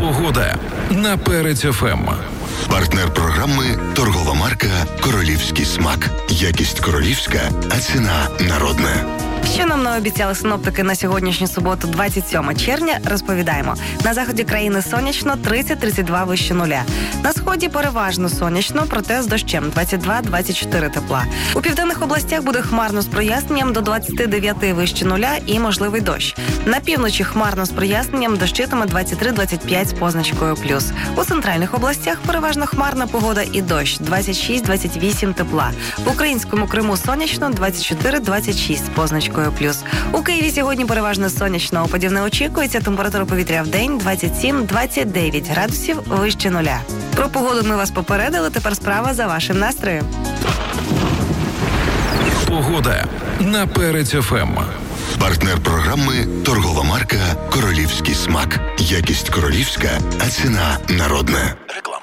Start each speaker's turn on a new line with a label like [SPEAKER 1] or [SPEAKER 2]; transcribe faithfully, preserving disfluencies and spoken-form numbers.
[SPEAKER 1] Погода на Перець еф ем.
[SPEAKER 2] Партнер програми – торгова марка «Королівський смак». Якість королівська, а ціна народна.
[SPEAKER 3] Що нам наобіцяли синоптики на сьогоднішню суботу, двадцять сьоме червня, розповідаємо. На заході країни сонячно, тридцять - тридцять два вище нуля. На сході переважно сонячно, проте з дощем, двадцять два - двадцять чотири тепла. У південних областях буде хмарно з проясненням до двадцять дев'ять вище нуля і можливий дощ. На півночі хмарно з проясненням, дощитиме двадцять три - двадцять п'ять з позначкою плюс. У центральних областях переважно хмарна погода і дощ, двадцять шість - двадцять вісім тепла. В українському Криму сонячно, двадцять чотири - двадцять шість з позначкою плюс. У Києві сьогодні переважно сонячно, опадів не очікується, температура повітря в день двадцять сім - двадцять дев'ять градусів вище нуля. Про погоду ми вас попередили, тепер справа за вашим настроєм.
[SPEAKER 1] Погода на Перець еф ем.
[SPEAKER 2] Партнер програми – торгова марка «Королівський смак». Якість королівська, а ціна народна. Реклама.